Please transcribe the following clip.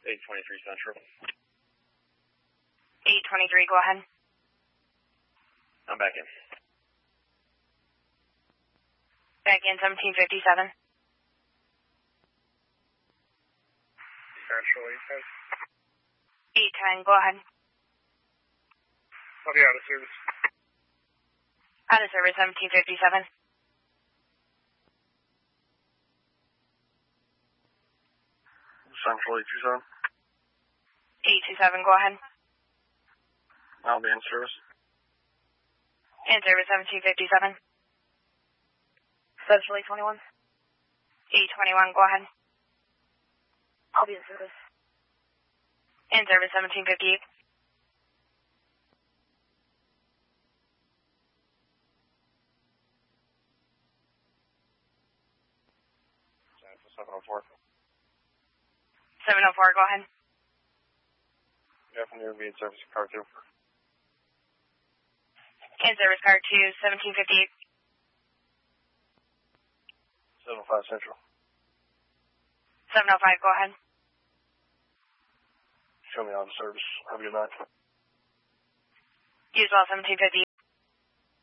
823 Central. 823, go ahead. I'm back in. Back in 1757. Central 810, go ahead. I'll be out of service. Out of service, 1757. Central 827. 827, go ahead. I'll be in service. In service, 1757. Central 821. 821, go ahead. I'll be in service. In service, 1758. Central 704. 704, go ahead. Good afternoon, be in service of car 2. In service, car 2, 1758. 705 Central. 705, go ahead. Show me out of service. Have a good night. You as well, 1758.